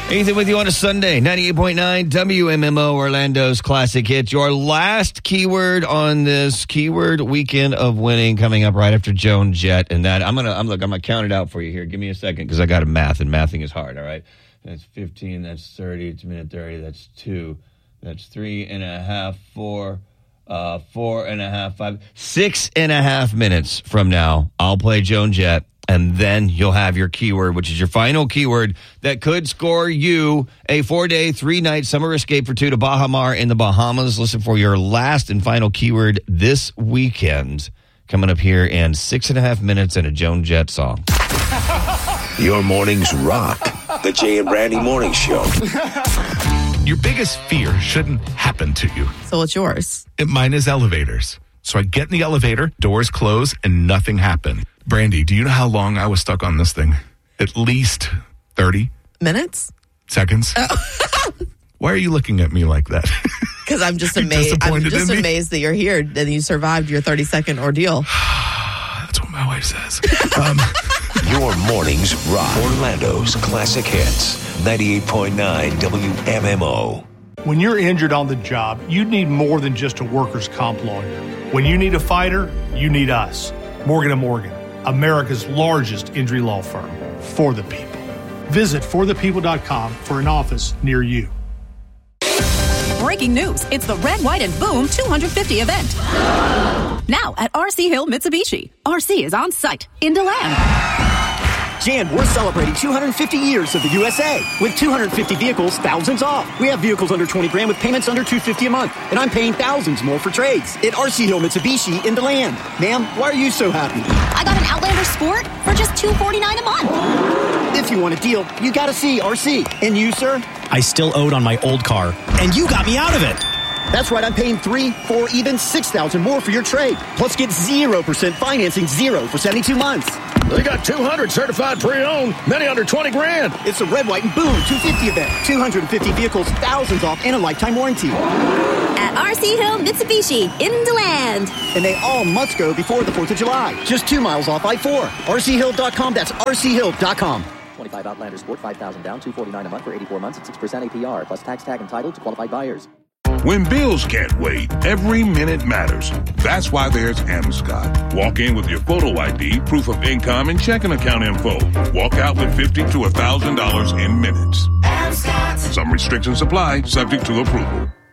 Ethan with you on a Sunday, 98.9 WMMO, Orlando's Classic Hits. Your last keyword on this keyword weekend of winning coming up right after Joan Jett. And that I'm gonna count it out for you here. Give me a second because I got a math, and mathing is hard, all right? That's 15, that's 30, it's a minute 30, that's 2, that's 3.5, 4, 4.5, 5, 6.5 minutes from now. I'll play Joan Jett. And then you'll have your keyword, which is your final keyword that could score you a 4-day, 3-night summer escape for 2 to Baja Mar in the Bahamas. Listen for your last and final keyword this weekend. Coming up here in 6.5 minutes and a Joan Jett song. Your mornings rock. The Jay and Brandy Morning Show. Your biggest fear shouldn't happen to you. So what's yours? Mine is elevators. So I get in the elevator, doors close, and nothing happened. Brandy, do you know how long I was stuck on this thing? At least 30 minutes? Seconds? Why are you looking at me like that? Because I'm just amazed. I'm just amazed that you're here and you survived your 30-second ordeal. That's what my wife says. Your mornings rock. Orlando's Classic Hits. 98.9 WMMO. When you're injured on the job, you need more than just a workers' comp lawyer. When you need a fighter, you need us. Morgan & Morgan, America's largest injury law firm. For the people. Visit forthepeople.com for an office near you. Breaking news. It's the Red, White, and Boom 250 event. Now at RC Hill Mitsubishi. RC is on site in DeLand. Jan, we're celebrating 250 years of the USA. With 250 vehicles, thousands off. We have vehicles under 20 grand with payments under $250 a month. And I'm paying thousands more for trades at RC Hill Mitsubishi in DeLand. Ma'am, why are you so happy? I got an Outlander Sport for just $249 a month. If you want a deal, you gotta see RC. And you, sir? I still owed on my old car, and you got me out of it. That's right, I'm paying $3,000, $4,000, even $6,000 more for your trade. Plus get 0% financing, 0 for 72 months. They got 200 certified pre-owned, many under 20 grand. It's a Red, White, and Boom 250 event. 250 vehicles, thousands off, and a lifetime warranty. At RC Hill Mitsubishi in DeLand. And they all must go before the 4th of July. Just 2 miles off I-4. RCHill.com, that's RCHill.com. 25 Outlander Sport, $5,000 down, $249 a month for 84 months at 6% APR, plus tax tag entitled to qualified buyers. When bills can't wait, every minute matters. That's why there's Amscot. Walk in with your photo ID, proof of income, and checking account info. Walk out with $50 to $1,000 in minutes. Amscot. Some restrictions apply, subject to approval.